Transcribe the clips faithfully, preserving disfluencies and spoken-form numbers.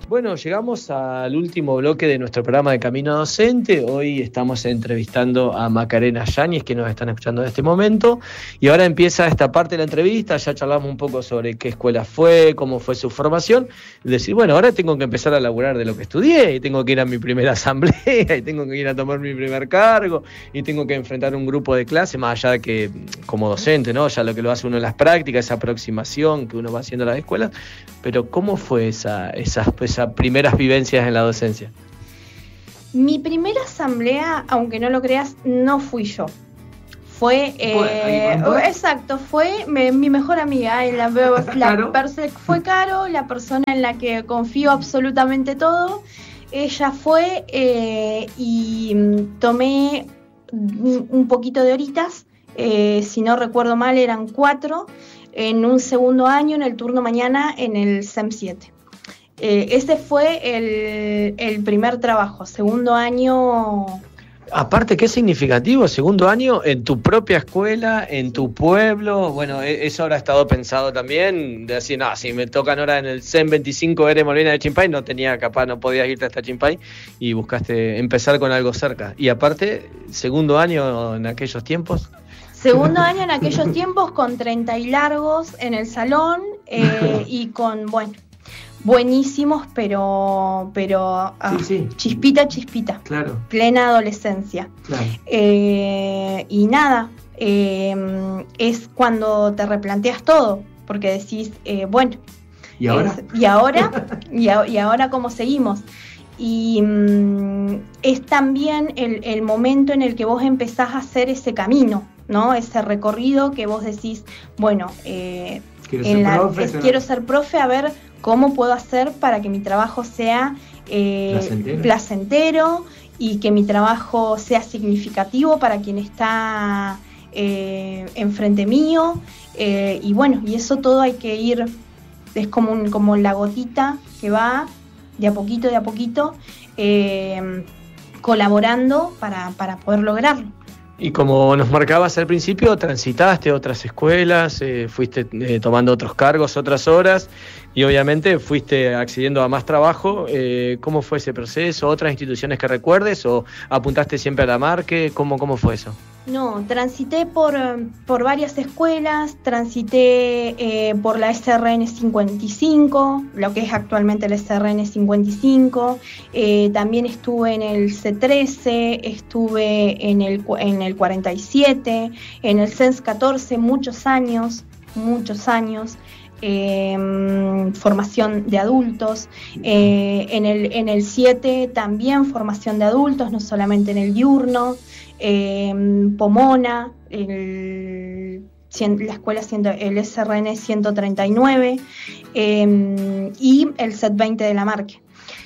Bueno, llegamos al último bloque de nuestro programa de Camino Docente. Hoy estamos entrevistando a Macarena Yáñez, que nos están escuchando en este momento. Y ahora empieza esta parte de la entrevista. Ya charlamos un poco sobre qué escuela fue, cómo fue su formación. Y decir, bueno, ahora tengo que empezar a laburar de lo que estudié. Y tengo que ir a mi primera asamblea. Y tengo que ir a tomar mi primer cargo. Y tengo que enfrentar un grupo de clase, más allá de que como docente, ¿no? Ya lo que lo hace uno en las prácticas, esa aproximación que uno va haciendo a las escuelas. Pero ¿cómo fue esa, esa, esa primeras vivencias en la docencia? Mi primera asamblea, aunque no lo creas, no fui yo. Fue, eh, exacto, fue me, mi mejor amiga. La, la ¿Caro? Perse, fue Caro, la persona en la que confío absolutamente todo. Ella fue eh, y tomé un poquito de horitas, eh, si no recuerdo mal eran cuatro, en un segundo año, en el turno mañana, en el S E M siete. Eh, ese fue el, el primer trabajo, segundo año. Aparte, qué significativo, segundo año en tu propia escuela, en tu pueblo. Bueno, eso habrá estado pensado también, de decir, no, si me tocan ahora en el C E M veinticinco R Molina de Chimpay, no tenía capaz, no podías irte hasta Chimpay y buscaste empezar con algo cerca. Y aparte, segundo año en aquellos tiempos. Segundo año en aquellos tiempos con treinta y largos en el salón eh, y con, bueno, buenísimos, pero pero ah, sí, sí. chispita, chispita. Claro. Plena adolescencia. Claro. Eh, y nada, eh, es cuando te replanteas todo, porque decís, eh, bueno, ¿y ahora? Es, y ahora, y, a, y ahora cómo seguimos. Y mm, es también el, el momento en el que vos empezás a hacer ese camino, ¿no? Ese recorrido que vos decís, bueno, eh, quiero, en ser la, profe, es, quiero ser profe, a ver cómo puedo hacer para que mi trabajo sea eh, placentero. placentero y que mi trabajo sea significativo para quien está eh, enfrente mío. Eh, y bueno, y eso todo hay que ir, es como, un, como la gotita que va de a poquito, de a poquito, eh, colaborando para, para poder lograrlo. Y como nos marcabas al principio, transitaste otras escuelas, eh, fuiste eh, tomando otros cargos, otras horas, y obviamente fuiste accediendo a más trabajo. Eh, ¿Cómo fue ese proceso? ¿Otras instituciones que recuerdes? ¿O apuntaste siempre a la Marque? ¿Cómo, cómo fue eso? No, transité por, por varias escuelas, transité eh, por la S R N cincuenta y cinco, lo que es actualmente la S R N cincuenta y cinco, eh, también estuve en el C trece, estuve en el, en el cuarenta y siete, en el C E N S catorce, muchos años, muchos años. Eh, formación de adultos, eh, en el en el siete también formación de adultos, no solamente en el diurno, eh, Pomona, el, la escuela ciento, el S R N ciento treinta y nueve eh, y el C E T veinte de la Marque.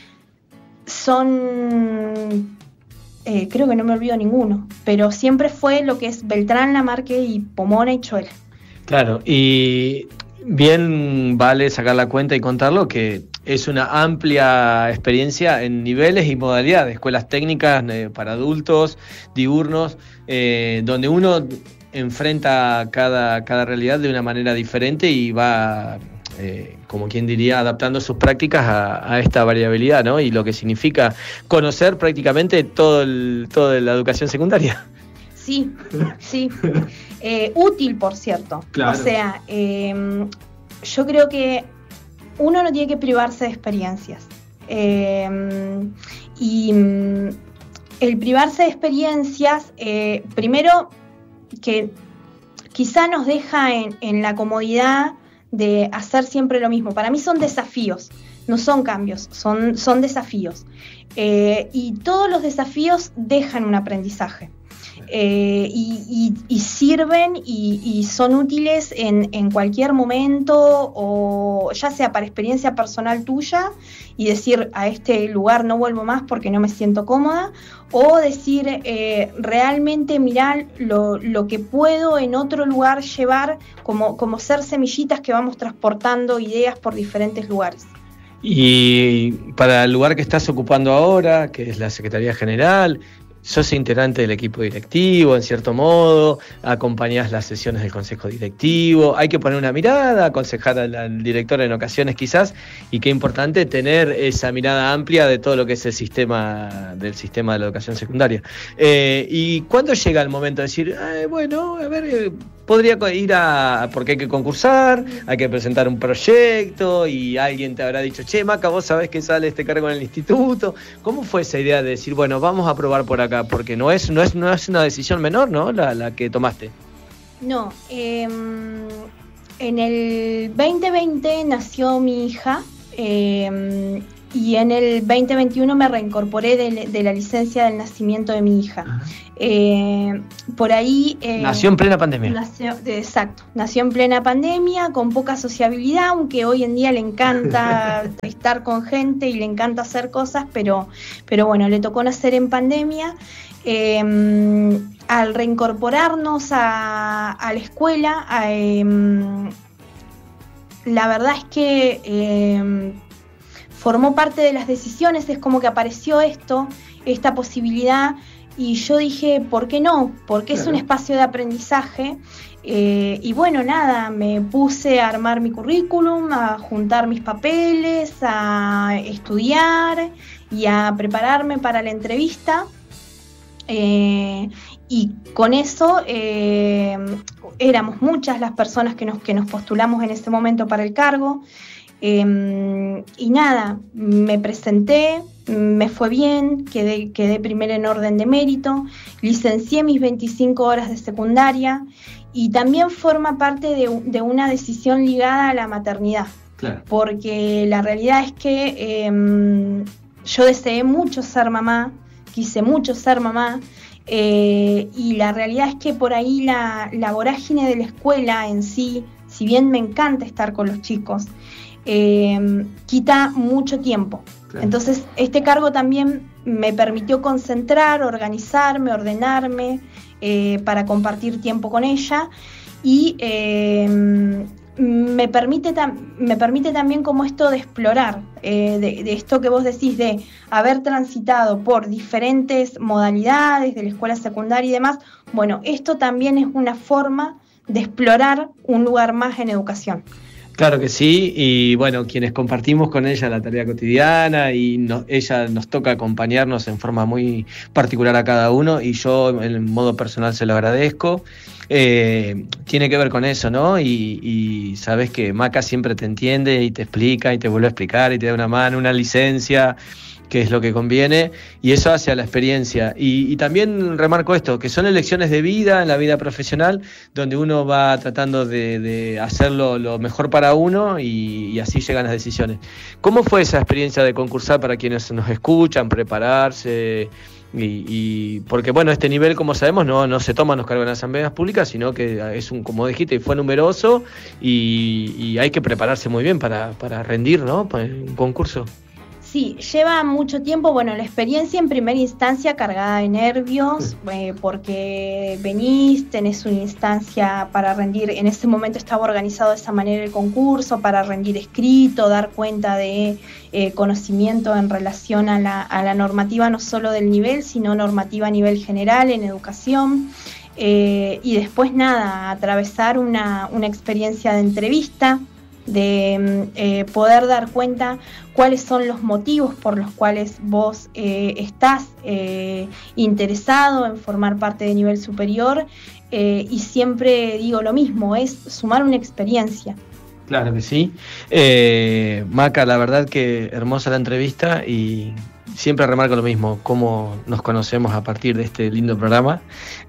Son, eh, creo que no me olvido ninguno, pero siempre fue lo que es Beltrán, La Marque y Pomona y Choel. Claro, y bien vale sacar la cuenta y contarlo que es una amplia experiencia en niveles y modalidades, escuelas técnicas eh, para adultos, diurnos, eh, donde uno enfrenta cada, cada realidad de una manera diferente y va, eh, como quien diría, adaptando sus prácticas a, a esta variabilidad, ¿no? Y lo que significa conocer prácticamente todo el, toda la educación secundaria. Sí, sí. Eh, útil, por cierto. Claro. O sea, eh, yo creo que uno no tiene que privarse de experiencias. Eh, y el privarse de experiencias, eh, primero, que quizá nos deja en, en la comodidad de hacer siempre lo mismo. Para mí son desafíos, no son cambios, son, son desafíos. Eh, y todos los desafíos dejan un aprendizaje. Eh, y, y, y sirven y, y son útiles en, en cualquier momento, o ya sea para experiencia personal tuya y decir a este lugar no vuelvo más porque no me siento cómoda, o decir eh, realmente mirar lo, lo que puedo en otro lugar llevar, como, como ser semillitas que vamos transportando ideas por diferentes lugares. Y para el lugar que estás ocupando ahora, que es la Secretaría General, sos integrante del equipo directivo, en cierto modo, acompañás las sesiones del consejo directivo, hay que poner una mirada, aconsejar al, al director en ocasiones quizás, y qué importante tener esa mirada amplia de todo lo que es el sistema del sistema de la educación secundaria. Eh, ¿Y cuándo llega el momento de decir, eh, bueno, a ver, eh, podría ir a, porque hay que concursar, hay que presentar un proyecto y alguien te habrá dicho, che, Maca, vos sabés que sale este cargo en el instituto? ¿Cómo fue esa idea de decir, bueno, vamos a probar por acá? Porque no es, no es, no es una decisión menor, ¿no? La, la que tomaste. No, eh, en el veinte veinte nació mi hija eh, y en el veinte veintiuno me reincorporé de, de la licencia del nacimiento de mi hija. Eh, por ahí... Eh, nació en plena pandemia. Nació, exacto, nació en plena pandemia, con poca sociabilidad, aunque hoy en día le encanta estar con gente y le encanta hacer cosas, pero, pero bueno, le tocó nacer en pandemia. Eh, al reincorporarnos a, a la escuela, eh, la verdad es que eh, formó parte de las decisiones, es como que apareció esto, esta posibilidad, y yo dije, ¿por qué no? Porque claro, es un espacio de aprendizaje. Eh, y bueno, nada, me puse a armar mi currículum, a juntar mis papeles, a estudiar y a prepararme para la entrevista. Eh, y con eso eh, éramos muchas las personas que nos, que nos postulamos en ese momento para el cargo. Eh, y nada, me presenté, me fue bien, quedé, quedé primero en orden de mérito, licencié mis veinticinco horas de secundaria y también forma parte de, de una decisión ligada a la maternidad. Claro. Porque la realidad es que eh, yo deseé mucho ser mamá, quise mucho ser mamá, eh, y la realidad es que por ahí la, la vorágine de la escuela en sí, si bien me encanta estar con los chicos, eh, quita mucho tiempo. Claro. Entonces este cargo también me permitió concentrar, organizarme, ordenarme, eh, para compartir tiempo con ella, y eh, me permite, tam- me permite también como esto de explorar, eh, de, de esto que vos decís, de haber transitado por diferentes modalidades de la escuela secundaria y demás. Bueno, esto también es una forma de explorar un lugar más en educación. Claro que sí, y bueno, quienes compartimos con ella la tarea cotidiana y no, ella nos toca acompañarnos en forma muy particular a cada uno, y yo en modo personal se lo agradezco. Eh, tiene que ver con eso, ¿no? Y, y sabes que Maca siempre te entiende y te explica y te vuelve a explicar y te da una mano, una licencia, que es lo que conviene, y eso hace a la experiencia. Y, y también remarco esto, que son elecciones de vida en la vida profesional, donde uno va tratando de, de hacerlo lo mejor para uno, y, y así llegan las decisiones. ¿Cómo fue esa experiencia de concursar para quienes nos escuchan, prepararse? Y, y porque bueno, este nivel, como sabemos, no, no se toman los cargos en las asambleas públicas, sino que es un, como dijiste, fue numeroso, y, y hay que prepararse muy bien para, para rendir, ¿no? Para un concurso. Sí, lleva mucho tiempo. Bueno, la experiencia en primera instancia cargada de nervios, eh, porque venís, tenés una instancia para rendir. En ese momento estaba organizado de esa manera el concurso, para rendir escrito, dar cuenta de eh, conocimiento en relación a la, a la normativa, no solo del nivel, sino normativa a nivel general en educación. Eh, y después nada, atravesar una, una experiencia de entrevista, de eh, poder dar cuenta cuáles son los motivos por los cuales vos eh, estás eh, interesado en formar parte de nivel superior, eh, y siempre digo lo mismo, es sumar una experiencia. Claro que sí. Eh, Maca, la verdad que hermosa la entrevista, y siempre remarco lo mismo, cómo nos conocemos a partir de este lindo programa.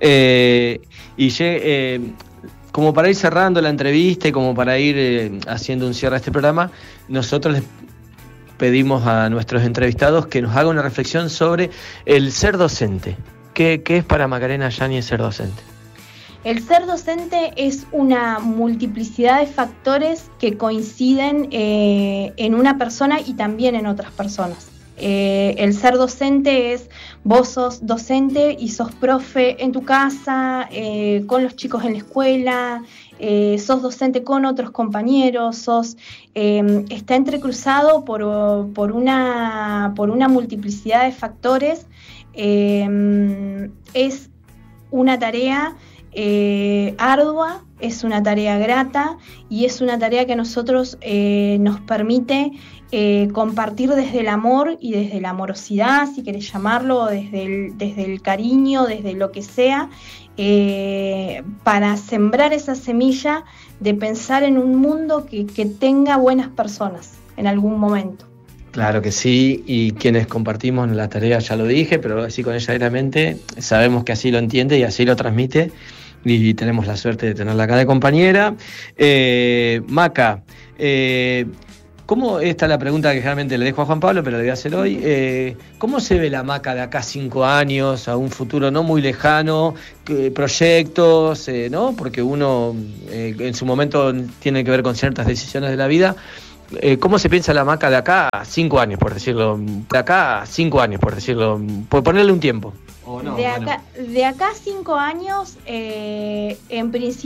Eh, y eh, Como para ir cerrando la entrevista y como para ir eh, haciendo un cierre a este programa, nosotros les pedimos a nuestros entrevistados que nos hagan una reflexión sobre el ser docente. ¿Qué, qué es para Macarena Yáñez ser docente? El ser docente es una multiplicidad de factores que coinciden eh, en una persona y también en otras personas. Eh, el ser docente es, vos sos docente y sos profe en tu casa, eh, con los chicos en la escuela, eh, sos docente con otros compañeros, sos, eh, está entrecruzado por, por, una, por una multiplicidad de factores, Eh, es una tarea eh, ardua, es una tarea grata y es una tarea que a nosotros eh, nos permite eh, compartir desde el amor y desde la amorosidad, si querés llamarlo, desde el, desde el cariño, desde lo que sea, eh, para sembrar esa semilla de pensar en un mundo que, que tenga buenas personas en algún momento. Claro que sí, y quienes compartimos la tarea, ya lo dije, pero así con ella directamente, sabemos que así lo entiende y así lo transmite, y tenemos la suerte de tenerla acá de compañera. Eh, Maca, eh, ¿cómo, esta es la pregunta que generalmente le dejo a Juan Pablo, pero le voy a hacer hoy, eh, ¿cómo se ve la Maca de acá a cinco años, a un futuro no muy lejano, que, proyectos, eh, ¿no? Porque uno eh, en su momento tiene que ver con ciertas decisiones de la vida. Eh, ¿Cómo se piensa la Maca de acá a cinco años, por decirlo? De acá a cinco años, por decirlo, por ponerle un tiempo. ¿O no? De acá, bueno. de acá a cinco años, eh, en principio.